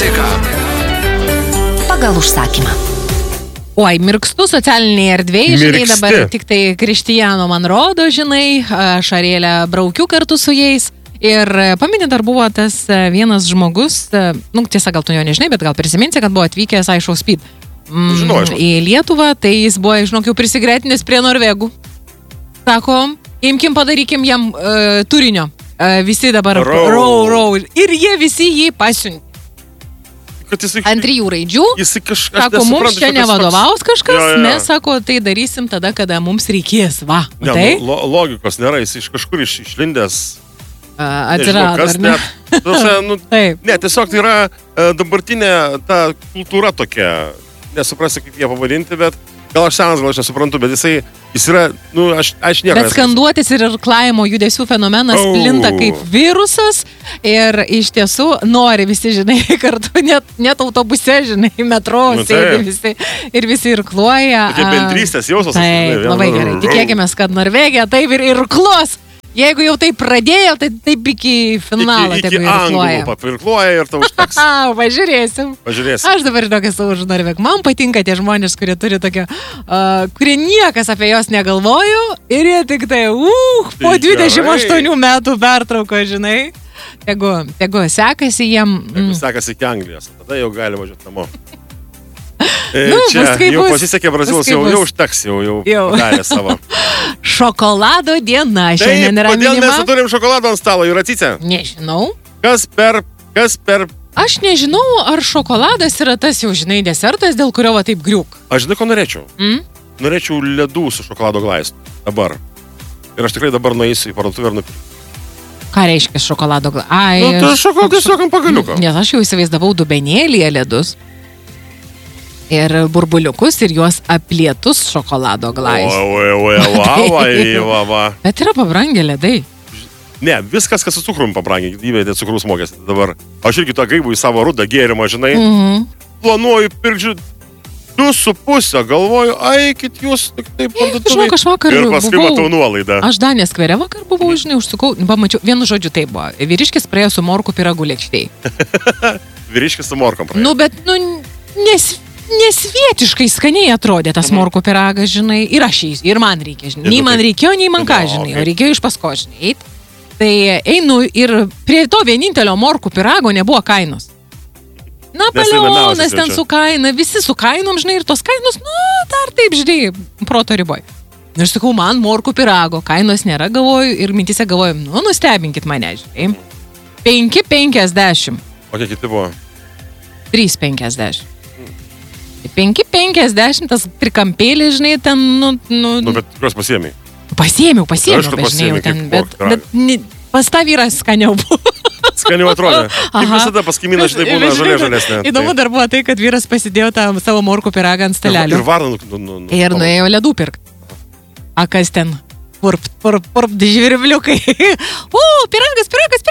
nuotaika. Pagal užsakymą. Oi, mirkstu socialinėje erdvėje, žinai, Mirksti. dabar tik tai Krištijano man rodo, žinai, Šarėlę braukiu kartu su jais. Ir paminė, dar buvo tas vienas žmogus, tiesa, gal tu jo nežinai, bet gal prisiminsi, kad buvo atvykęs I Show Speed Žinau. į Lietuvą, tai jis buvo, žinok, jau prisigretinęs prie Norvegų. Sako, imkim, padarykim jam turinio. Visi dabar rau. Ir jie visi jį pasiuntė. Ant 3 raidžių. Sako, mums čia nevadovaus kažkas, mes, sako, tai darysim tada, kada mums reikės. Va, tai? Logikos nėra, jis iš kažkur išlindęs. Atsirado, ar ne? Taip. Ne, tiesiog tai yra dabartinė ta kultūra tokia. Nesuprasi, kaip jie pavadinti, bet gal aš senas, gal aš nesuprantu, bet jis yra, aš nieko. Bet skanduotis ir irklavimo judesių fenomenas plinta kaip virusas ir iš tiesų nori visi, žinai, kartu, net autobuse, žinai, metro sėdi visi ir visi irkluoja. Tokia bendrystės jausmas. Taip, labai gerai. Tikėkime, kad Norvegija taip ir irkluos. Jeigu jau taip pradėjo, tai taip iki finalo tegu irkluoja. Papirkluoja ir tau užteks. Pažiūrėsim. Aš dabar žinok esu už Norvegą. Man patinka tie žmonės, kurie turi tokio, kurie niekas apie jos negalvojo ir jie tik tai, po 28 metų pertrauko, žinai. Tegu sekasi jiem. Tegu sekasi iki Anglijos. Tada jau gali važiuoti namo. Čia jau pasisekė Brazilas, jau užteks, jau padarė savo. Šokolado diena šiandien yra minima. Kodėl mes turim šokolado ant stalo, Jūratytė? Nežinau. Kas per... Aš nežinau, ar šokoladas yra tas jau, žinai, desertas, dėl kurio va taip griūk. Aš žinai, ko norėčiau? Norėčiau ledų su šokolado glaistu. Dabar. Ir aš tikrai dabar nueisiu į parduotuvę ir nupirksiu. Ką reiškia šokolado glaistu? Tai šokoladas tiesiog ant pagaliuko. Nes aš jau įsivaizdavau dubenėlyje ledus. Ir burbuliukus ir juos aplietus šokolado glaistu. Bet yra pabrangę ledai. Ne, viskas, kas su cukrum pabrangė, įvedė cukrus mokestį dabar. Aš irgi tą gaivų į savo rudą gėrimą, žinai. Planuoju pirkti 2,5, galvoju, eikit jūs tik taip parduotuvėje. Aš vakar ir paskui matau nuolaidą. Aš Danės skvere vakar buvau, žinai, užsukau, pamačiau, vienu žodžiu tai buvo. Vyriškis praėjo su morkų pyragų lėkštėj. Vyriškis su morkom praėjo. Nesvietiškai skaniai atrodė tas morkų pyragas, žinai, ir man reikia, žinai. Nei man reikėjo, nei man ką, žinai, o reikėjo iš pasko, žinai. Tai einu ir prie to vienintelio morkų pyrago nebuvo kainos. Napoleonas ten su kaina, visi su kainom, žinai, ir tos kainos, dar taip, žinai, proto riboj. Ir sakau, man morkų pyrago, kainos nėra, galvoju, ir mintise galvoju, nustebinkit mane, žinai. 5,50. O kiek kiti buvo? 3,50. 5,50, tas trikampėlis, žinai, ten, bet kurios pasiėmei? Pasiėmiau, žinai, jau ten, bet pas tą vyrą skaniau buvo. Skaniau atrodė. Kaip visada pas kaimyną, žinai, būna žalesnė. Įdomu dar buvo tai, kad vyras pasidėjo tą savo morkų pyragą ant stalelio. Ir varną ir nuėjo ledų pirkti. A kas ten? Purp, žvirbliukai. Pyragas,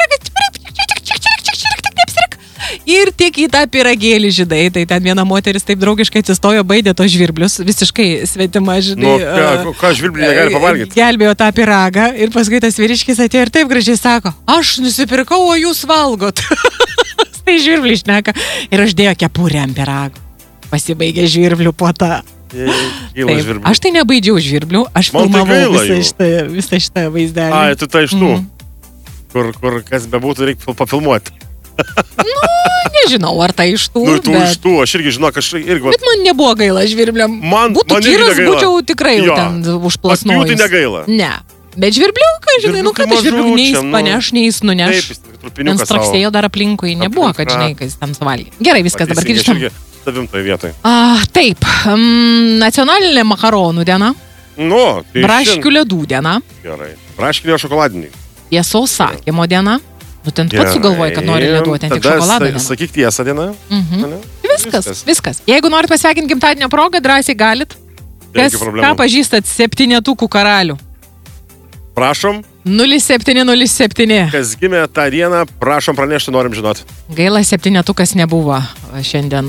ir tik į tą pyragėlį, žinai, tai ten viena moteris taip draugiškai atsistojo, baidė tos žvirblius, visiškai svetima, žinai. Ką žvirbliai negali pavalgyti? Gelbėjo tą pyragą ir paskui tas vyriškis atėjo ir taip gražiai sako, aš nusipirkau, o jūs valgot. Tai žvirbliai šneka. Ir aš dėjo kepurę ant pyrago. Pasibaigė žvirblių puota. Aš tai nebaidžiau žvirblių, aš filmavau visą šitą vaizdelį. Ai, tu tai iš tų, kur kas bebūtų, reikia papilmuoti. Nežinau, ar tai iš tų. Iš tų, aš irgi žinau, Bet man nebuvo gaila žvirbliam. Būtų kiras, būčiau tikrai jau ten užplasnojus. Jų tai negaila. Ne. Bet žvirbliukai, žinai, kad žvirbliuk neįs paneš, neįs nuneš. Ten straksėjo dar aplinkui, nebuvo, kad žinai, kai jis ten suvalgė. Gerai, viskas, dabar grįžtam. Tavim toj vietoj. Taip, nacionalinė makaronų diena. Braškių ledų diena. Gerai. Braškių ir šokoladiniai. Tiesos sakymo diena. Ten pats sugalvoji, kad nori ledų, ten tik šokoladą. Sakyk tiesą dieną. Viskas. Jeigu norit pasveikinti gimtadienio progą, drąsiai galit. Ką pažįstat 7 karalių? Prašom. 0707. Kas gimė tą dieną, prašom pranešti, norim žinot. Gaila 7 nebuvo šiandien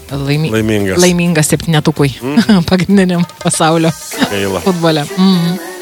laimingas 7 pagrindiniam pasaulio futbole.